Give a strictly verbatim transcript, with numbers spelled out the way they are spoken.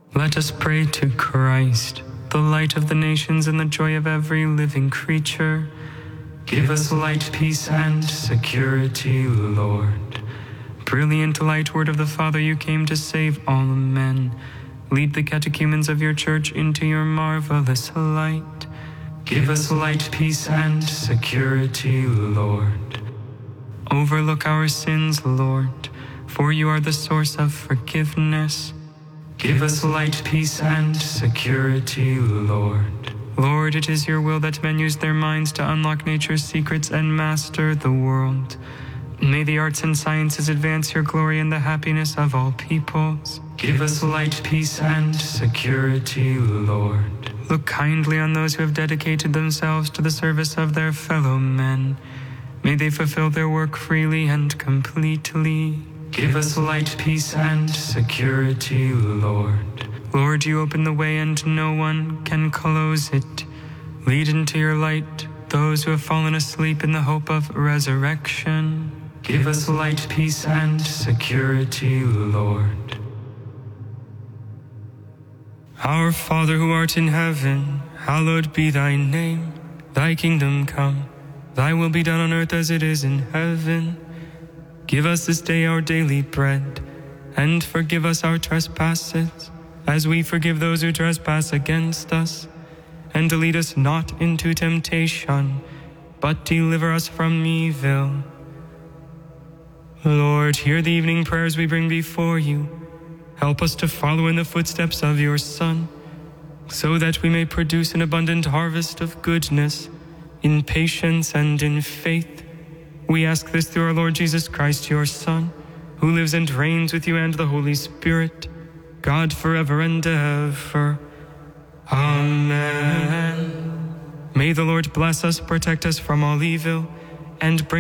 Let us pray to Christ, the light of the nations and the joy of every living creature. Give us light, peace, and security, Lord. Brilliant light, word of the Father, you came to save all men. Lead the catechumens of your church into your marvelous light. Give us light, peace, and security, Lord. Overlook our sins, Lord, for you are the source of forgiveness. Give us light, peace, and security, Lord. Lord, it is your will that men use their minds to unlock nature's secrets and master the world. May the arts and sciences advance your glory and the happiness of all peoples. Give us light, peace, and security, Lord. Look kindly on those who have dedicated themselves to the service of their fellow men. May they fulfill their work freely and completely. Give us light, peace, and security, Lord. Lord, you open the way and no one can close it. Lead into your light those who have fallen asleep in the hope of resurrection. Give us light, peace, and security, Lord. Our Father who art in heaven, hallowed be thy name. Thy kingdom come, thy will be done on earth as it is in heaven. Give us this day our daily bread, and forgive us our trespasses, as we forgive those who trespass against us. And lead us not into temptation, but deliver us from evil. Lord, hear the evening prayers we bring before you. Help us to follow in the footsteps of your Son, so that we may produce an abundant harvest of goodness, in patience and in faith. We ask this through our Lord Jesus Christ, your Son, who lives and reigns with you and the Holy Spirit, God forever and ever. Amen. May the Lord bless us, protect us from all evil, and bring